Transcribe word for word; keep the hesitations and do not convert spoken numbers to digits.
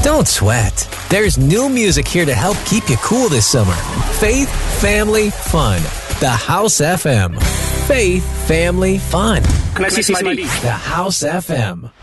Don't sweat. There's new music here to help keep you cool this summer. Faith, family, fun. The House F M. Faith, family, fun. Classic Mali. The House F M.